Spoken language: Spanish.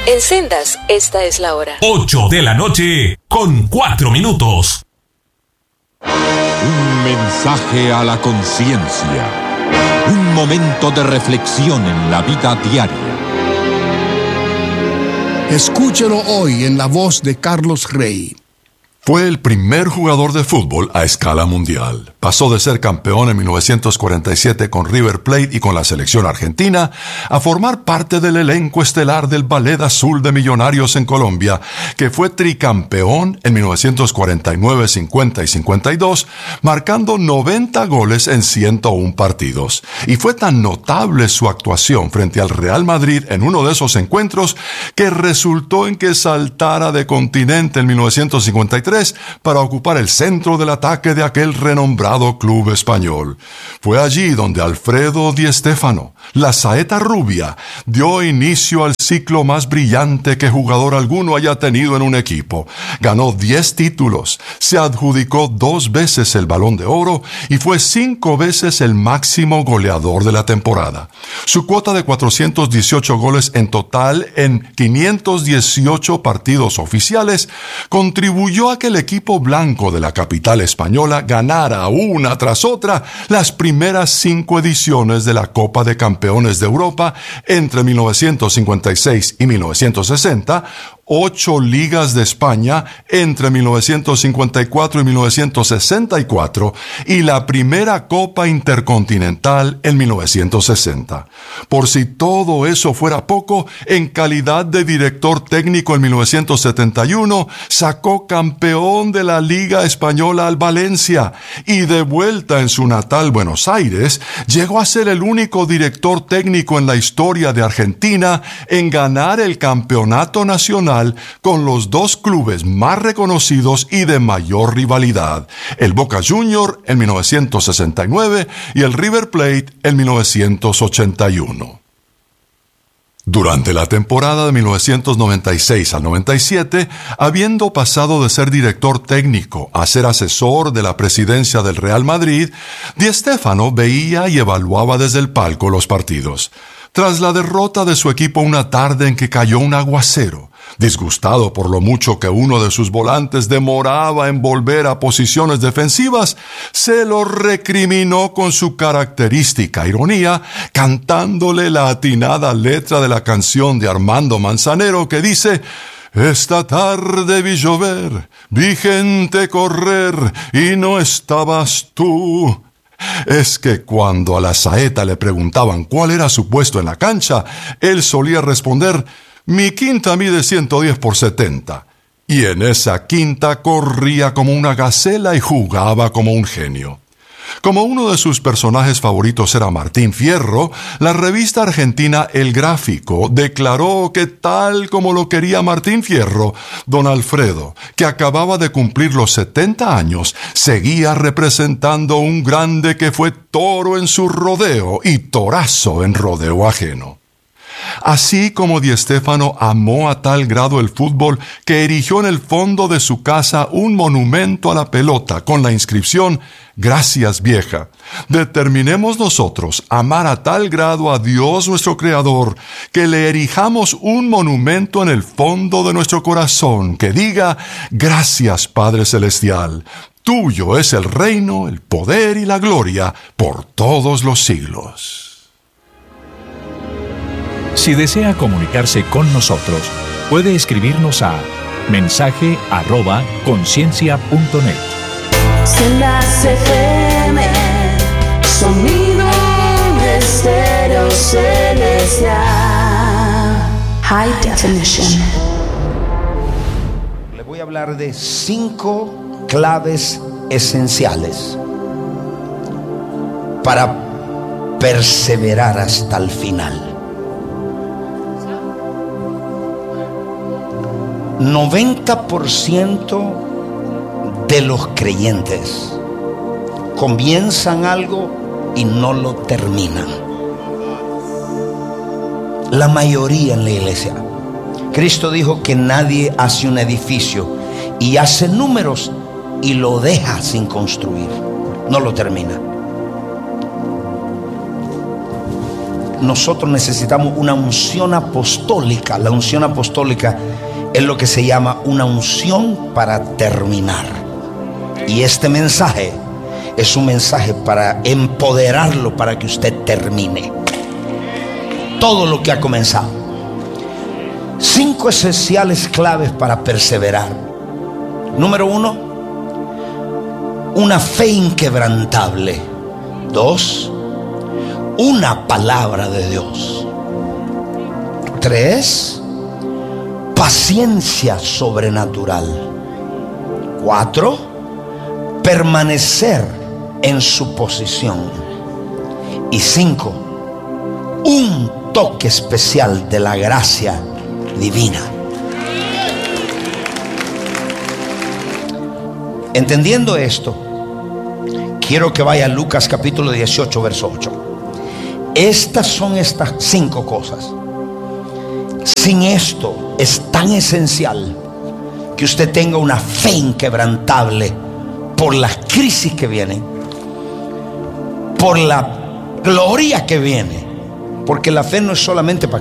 En Sendas, esta es la hora. 8 de la noche con 4 minutos. Un mensaje a la conciencia. Un momento de reflexión en la vida diaria. Escúchelo hoy en la voz de Carlos Rey. Fue el primer jugador de fútbol a escala mundial. Pasó de ser campeón en 1947 con River Plate y con la selección argentina a formar parte del elenco estelar del Ballet Azul de Millonarios en Colombia, que fue tricampeón en 1949, 50 y 52, marcando 90 goles en 101 partidos. Y fue tan notable su actuación frente al Real Madrid en uno de esos encuentros que resultó en que saltara de continente en 1953 para ocupar el centro del ataque de aquel renombrado club español. Fue allí donde Alfredo Di Stéfano, la saeta rubia, dio inicio al ciclo más brillante que jugador alguno haya tenido en un equipo. Ganó 10 títulos, se adjudicó 2 veces el Balón de Oro y fue 5 veces el máximo goleador de la temporada. Su cuota de 418 goles en total en 518 partidos oficiales contribuyó a que el equipo blanco de la capital española ganara una tras otra las primeras 5 ediciones de la Copa de Campeones de Europa entre 1956 y 1960, 8 ligas de España entre 1954 y 1964 y la primera Copa Intercontinental en 1960. Por si todo eso fuera poco, en calidad de director técnico en 1971, sacó campeón de la Liga Española al Valencia y de vuelta en su natal Buenos Aires, llegó a ser el único director técnico en la historia de Argentina en ganar el campeonato nacional con los 2 clubes más reconocidos y de mayor rivalidad, el Boca Juniors en 1969 y el River Plate en 1981. Durante la temporada de 1996 al 97, habiendo pasado de ser director técnico a ser asesor de la presidencia del Real Madrid, Di Stéfano veía y evaluaba desde el palco los partidos. Tras la derrota de su equipo una tarde en que cayó un aguacero, disgustado por lo mucho que uno de sus volantes demoraba en volver a posiciones defensivas, se lo recriminó con su característica ironía, cantándole la atinada letra de la canción de Armando Manzanero que dice: «Esta tarde vi llover, vi gente correr y no estabas tú». Es que cuando a la saeta le preguntaban cuál era su puesto en la cancha, él solía responder: «Mi quinta mide 110 por 70». Y en esa quinta corría como una gacela y jugaba como un genio. Como uno de sus personajes favoritos era Martín Fierro, la revista argentina El Gráfico declaró que tal como lo quería Martín Fierro, don Alfredo, que acababa de cumplir los 70 años, seguía representando un grande que fue toro en su rodeo y torazo en rodeo ajeno. Así como Di Stéfano amó a tal grado el fútbol que erigió en el fondo de su casa un monumento a la pelota con la inscripción «Gracias, vieja». Determinemos nosotros amar a tal grado a Dios nuestro Creador que le erijamos un monumento en el fondo de nuestro corazón que diga «Gracias, Padre Celestial». Tuyo es el reino, el poder y la gloria por todos los siglos. Si desea comunicarse con nosotros, puede escribirnos a mensaje@conciencia.net. Sendas FM, sonido de estéreo celestial, High Definition. Le voy a hablar de 5 claves esenciales para perseverar hasta el final. 90% de los creyentes comienzan algo y no lo terminan. La mayoría en la iglesia. Cristo dijo que nadie hace un edificio y hace números y lo deja sin construir, no lo termina. nosotros necesitamos una unción apostólica. La unción apostólica es lo que se llama una unción para terminar. Y este mensaje es un mensaje para empoderarlo, para que usted termine todo lo que ha comenzado. 5 esenciales claves para perseverar. Número 1, una fe inquebrantable. 2, una palabra de Dios. 3, paciencia sobrenatural. 4, permanecer en su posición. Y 5, un toque especial de la gracia divina. Entendiendo esto, quiero que vaya a Lucas capítulo 18, verso 8. Estas son estas 5 cosas. Sin esto es tan esencial que usted tenga una fe inquebrantable por las crisis que vienen, por la gloria que viene, porque la fe no es solamente para